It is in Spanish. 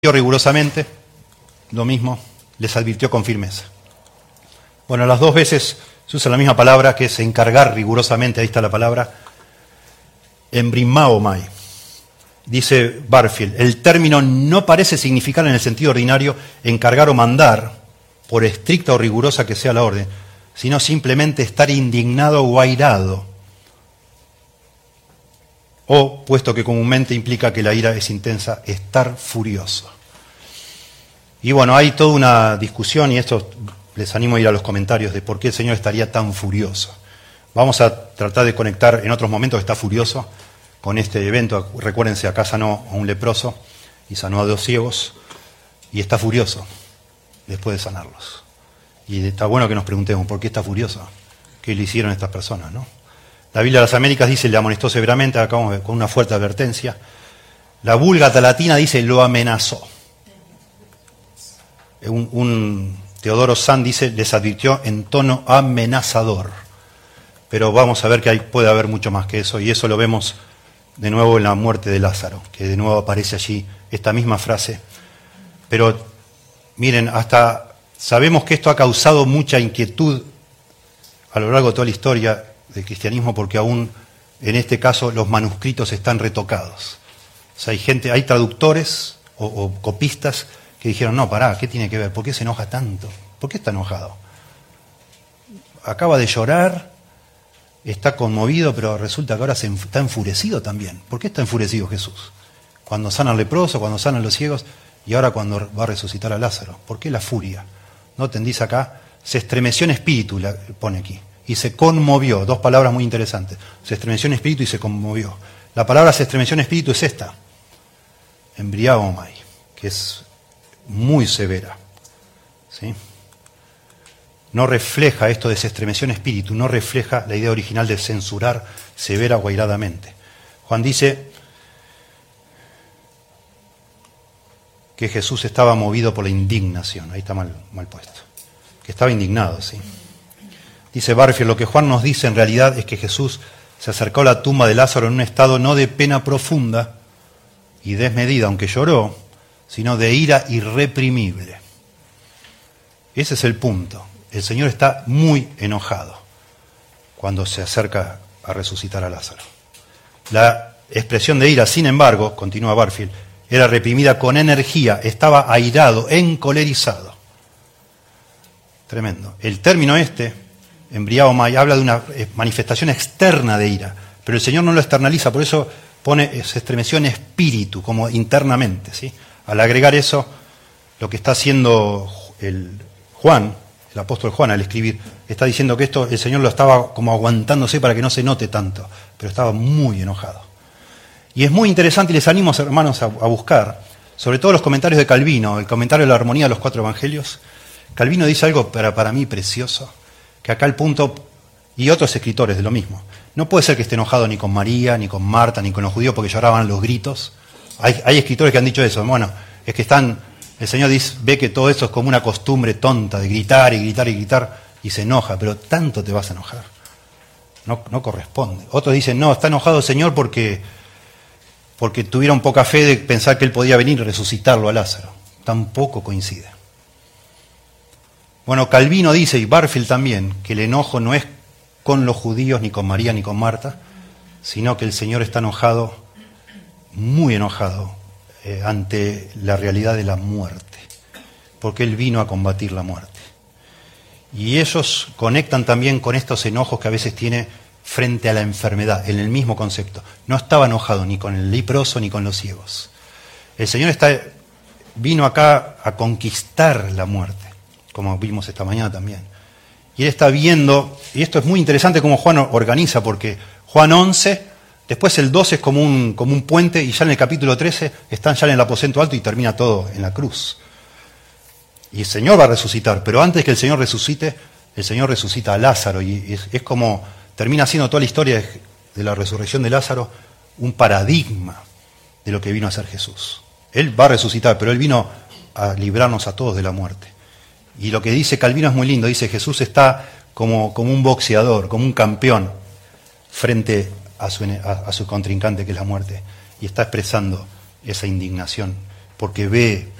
rigurosamente, lo mismo, les advirtió con firmeza. Bueno, las dos veces se usa la misma palabra, que es encargar rigurosamente, ahí está la palabra, embrimmaomai. Dice Barfield, el término no parece significar en el sentido ordinario encargar o mandar, por estricta o rigurosa que sea la orden, sino simplemente estar indignado o airado. O, puesto que comúnmente implica que la ira es intensa, estar furioso. Y bueno, hay toda una discusión, y esto les animo a ir a los comentarios, de por qué el Señor estaría tan furioso. Vamos a tratar de conectar en otros momentos que está furioso con este evento. Recuérdense, acá sanó a un leproso y sanó a 2 ciegos, y está furioso después de sanarlos. Y está bueno que nos preguntemos, ¿por qué está furioso? ¿Qué le hicieron a estas personas, no? La Biblia de las Américas dice, le amonestó severamente, acá con una fuerte advertencia. La Vulgata Latina dice, lo amenazó. Un Teodoro San dice, les advirtió en tono amenazador. Pero vamos a ver que puede haber mucho más que eso, y eso lo vemos de nuevo en la muerte de Lázaro, que de nuevo aparece allí esta misma frase. Pero miren, hasta sabemos que esto ha causado mucha inquietud a lo largo de toda la historia del cristianismo, porque aún en este caso los manuscritos están retocados. O sea, hay traductores o copistas que dijeron, no, pará, ¿qué tiene que ver? ¿Por qué se enoja tanto? ¿Por qué está enojado? Acaba de llorar, está conmovido, pero resulta que ahora está enfurecido también. ¿Por qué está enfurecido Jesús? Cuando sana al leproso, cuando sanan los ciegos, y ahora cuando va a resucitar a Lázaro. ¿Por qué la furia? Noten, dice acá, se estremeció en espíritu, pone aquí. Y se conmovió, 2 palabras muy interesantes. Se estremeció en espíritu y se conmovió. La palabra se estremeció en espíritu es esta, embriaomai, que es muy severa. ¿Sí? No refleja esto de se estremeció en espíritu, no refleja la idea original de censurar severa o airadamente. Juan dice que Jesús estaba movido por la indignación, ahí está mal puesto, que estaba indignado, ¿sí? Dice Barfield, lo que Juan nos dice en realidad es que Jesús se acercó a la tumba de Lázaro en un estado no de pena profunda y desmedida, aunque lloró, sino de ira irreprimible. Ese es el punto. El Señor está muy enojado cuando se acerca a resucitar a Lázaro. La expresión de ira, sin embargo, continúa Barfield, era reprimida con energía, estaba airado, encolerizado. Tremendo. El término embriaomai, habla de una manifestación externa de ira, pero el Señor no lo externaliza, por eso se estremeció en espíritu, como internamente, ¿sí? Al agregar eso, lo que está haciendo el apóstol Juan al escribir, está diciendo que esto el Señor lo estaba como aguantándose para que no se note tanto, pero estaba muy enojado. Y es muy interesante, y les animo, hermanos, a buscar, sobre todo los comentarios de Calvino, el comentario de la armonía de los 4 evangelios. Calvino dice algo para mí precioso, que acá el punto, y otros escritores de lo mismo, no puede ser que esté enojado ni con María, ni con Marta, ni con los judíos porque lloraban los gritos. Hay escritores que han dicho eso. Bueno, es que el Señor ve que todo eso es como una costumbre tonta de gritar y gritar y gritar, y se enoja, pero tanto te vas a enojar. No corresponde. Otros dicen, no, está enojado el Señor porque tuvieron poca fe de pensar que Él podía venir y resucitarlo a Lázaro. Tampoco coincide. Bueno, Calvino dice, y Barfield también, que el enojo no es con los judíos, ni con María, ni con Marta, sino que el Señor está enojado, muy enojado, ante la realidad de la muerte, porque Él vino a combatir la muerte. Y ellos conectan también con estos enojos que a veces tiene frente a la enfermedad, en el mismo concepto. No estaba enojado ni con el leproso ni con los ciegos. El Señor vino acá a conquistar la muerte, como vimos esta mañana también. Y Él está viendo, y esto es muy interesante cómo Juan organiza, porque Juan 11, después el 12 es como un puente, y ya en el capítulo 13 están ya en el aposento alto y termina todo en la cruz. Y el Señor va a resucitar, pero antes que el Señor resucite, el Señor resucita a Lázaro, y es como termina siendo toda la historia de la resurrección de Lázaro un paradigma de lo que vino a hacer Jesús. Él va a resucitar, pero Él vino a librarnos a todos de la muerte. Y lo que dice Calvino es muy lindo, dice Jesús está como un boxeador, como un campeón frente a su contrincante que es la muerte, y está expresando esa indignación porque ve